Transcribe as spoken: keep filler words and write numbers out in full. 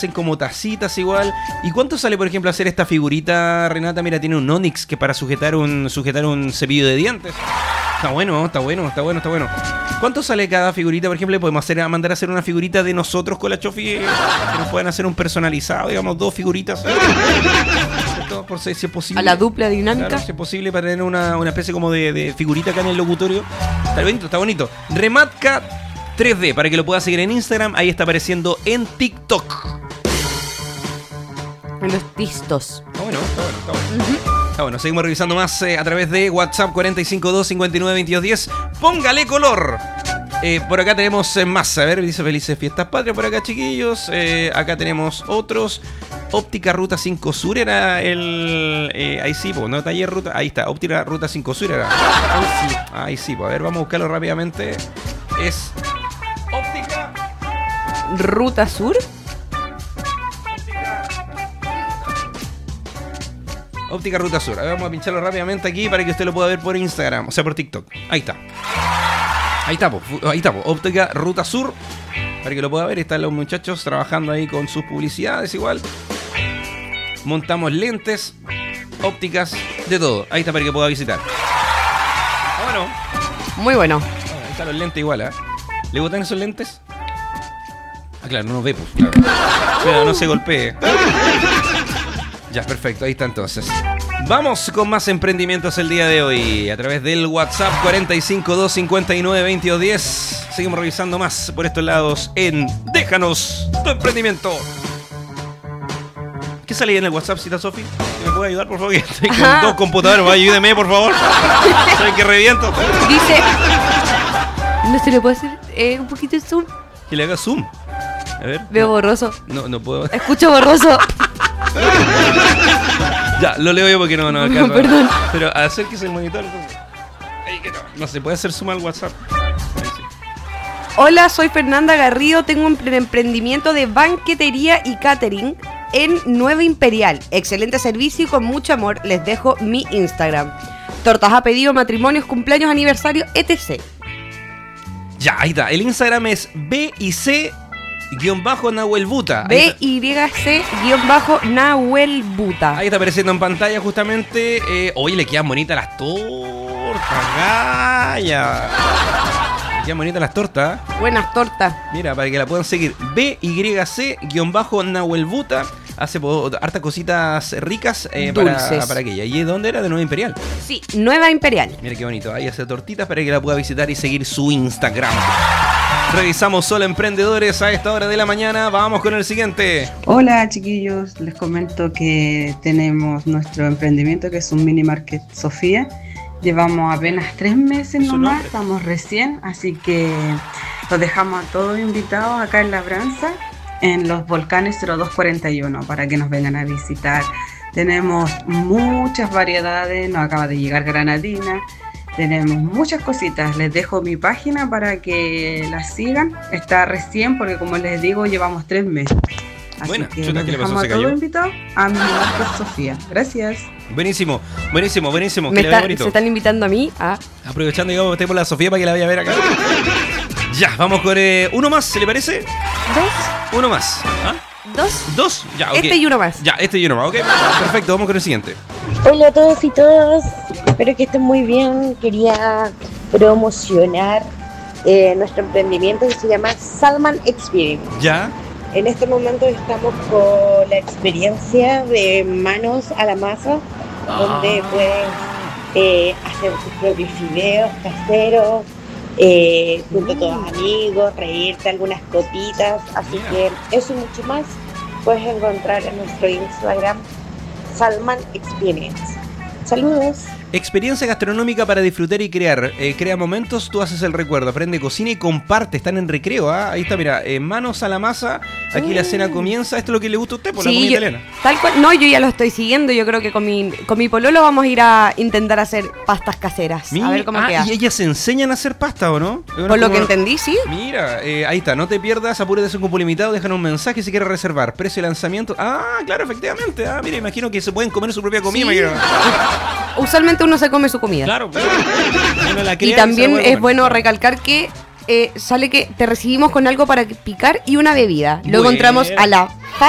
hacen como tacitas igual. ¿Y cuánto sale, por ejemplo, hacer esta figurita, Renata? Mira, tiene un Onix que para sujetar un sujetar un cepillo de dientes. Está bueno, está bueno, está bueno, está bueno. ¿Cuánto sale cada figurita? Por ejemplo, podemos hacer, mandar a hacer una figurita de nosotros con la Chofi, que nos pueden hacer un personalizado, digamos, dos figuritas. ¿Cierto? Por si, si es posible. A la dupla dinámica. Claro, si es posible, para tener una, una especie como de, de figurita acá en el locutorio. Está bonito, está bonito. Rematca tres D, para que lo puedas seguir en Instagram. Ahí está apareciendo en TikTok. En los tistos. Está bueno, está bueno, está bueno. Uh-huh. Está bueno, seguimos revisando más eh, a través de WhatsApp cuatro cinco dos, cinco nueve, veintidós diez. ¡Póngale color! Eh, por acá tenemos eh, más. A ver, dice Felices Fiestas Patrias por acá, chiquillos. Eh, acá tenemos otros. Óptica Ruta cinco Sur era el... Eh, ahí sí, pues, no taller Ruta... Ahí está, Óptica Ruta cinco Sur era. Ahí sí, ahí sí, pues. A ver, vamos a buscarlo rápidamente. Es... Óptica... ¿Ruta Sur? Óptica Ruta Sur. A ver, vamos a pincharlo rápidamente aquí para que usted lo pueda ver por Instagram, o sea, por TikTok. Ahí está. Ahí está, po. Ahí está, po. Óptica Ruta Sur. Para que lo pueda ver, están los muchachos trabajando ahí con sus publicidades igual. Montamos lentes, ópticas, de todo. Ahí está para que pueda visitar. Ah, bueno. Muy bueno. Ah, ahí están los lentes igual, ¿eh? ¿Le gustan esos lentes? Ah, claro, no nos ve, pues. Claro. Pero no se golpee. Ya, perfecto, ahí está entonces. Vamos con más emprendimientos el día de hoy. A través del WhatsApp cuatro cinco dos, cinco nueve, veintidós diez. Seguimos revisando más por estos lados en Déjanos tu emprendimiento. ¿Qué sale ahí en el WhatsApp, cita Sofi? ¿Me puede ayudar, por favor? Que estoy con Ajá. dos computadores. Ayúdeme, por favor. Soy que reviento. Dice... ¿No se le puede hacer eh, un poquito de zoom? Que le haga zoom. A ver. Veo borroso. No, no puedo. Escucho borroso. Ya, lo leo yo porque no, no, no, perdón. Pero acérquese el monitor. Ahí que no. No se puede hacer zoom al WhatsApp. Sí. Hola, soy Fernanda Garrido. Tengo un emprendimiento de banquetería y catering en Nueva Imperial. Excelente servicio y con mucho amor. Les dejo mi Instagram. Tortas a pedido, matrimonios, cumpleaños, aniversario, etcétera. Ya, ahí está. El Instagram es B y C guión bajo Nahuel Buta. B Y C guión bajo Nahuel Buta. Ahí está apareciendo en pantalla justamente. Eh, Oye, le quedan bonitas las tortas, Gaya. Le quedan bonitas las tortas. Buenas tortas. Mira, para que la puedan seguir. B Y C guión bajo Nahuel Buta. Hace hartas cositas ricas eh, para, para aquella. ¿Y dónde era? ¿De Nueva Imperial? Sí, Nueva Imperial. Mira qué bonito. Ahí hace tortitas para que la pueda visitar y seguir su Instagram. Revisamos Solo Emprendedores a esta hora de la mañana. Vamos con el siguiente. Hola, chiquillos. Les comento que tenemos nuestro emprendimiento que es un mini market Sofía. Llevamos apenas tres meses nomás, estamos recién, así que los dejamos a todos invitados acá en Labranza, en los Volcanes cero dos cuarenta y uno, para que nos vengan a visitar. Tenemos muchas variedades, nos acaba de llegar granadina. Tenemos muchas cositas, les dejo mi página para que la sigan. Está recién porque, como les digo, llevamos tres meses. Así Buena, que chuta, les ¿qué le pasó? dejamos ¿Se a todos cayó? invitados a mi marca Sofía. Gracias. Buenísimo, buenísimo, buenísimo. Me que está, le bonito. se están invitando a mí a... Aprovechando, digamos, que tengo la Sofía para que la vaya a ver acá. Ya, vamos con eh, uno más, ¿se le parece? ¿Dos? Uno más. ¿Ah? ¿Dos? ¿Dos? Ya, ok. Este y uno más. Ya, este y uno más, ok. Perfecto, vamos con el siguiente. Hola a todos y todas, espero que estén muy bien. Quería promocionar eh, nuestro emprendimiento que se llama Salman Experience. Ya. En este momento estamos con la experiencia de manos a la masa, ah. donde puedes eh, hacer tus propios fideos caseros, eh, junto a todos amigos, reírte algunas copitas, así yeah. que eso y mucho más puedes encontrar en nuestro Instagram Salman Experience. Saludos. Experiencia gastronómica para disfrutar y crear. Eh, crea momentos, tú haces el recuerdo. Aprende, cocina y comparte. Están en recreo, ¿ah? Ahí está, mira. Eh, manos a la masa. Aquí mm. la cena comienza. Esto es lo que le gusta a usted por sí, la comida yo, italiana. Tal cual. No, yo ya lo estoy siguiendo. Yo creo que con mi, con mi pololo vamos a ir a intentar hacer pastas caseras. Mira, a ver cómo ah, queda. ¿Y ellas se enseñan a hacer pasta o no? Por como... lo que entendí, sí. Mira, eh, ahí está. No te pierdas. Apúrate, es un cupo limitado. Dejan un mensaje si quieres reservar. Precio de lanzamiento. Ah, claro, efectivamente. Ah, mira, imagino que se pueden comer su propia comida. Sí. Usualmente uno se come su comida. Claro, claro. Y también es bueno recalcar que eh, sale que te recibimos con algo para picar y una bebida. Lo bueno. encontramos a la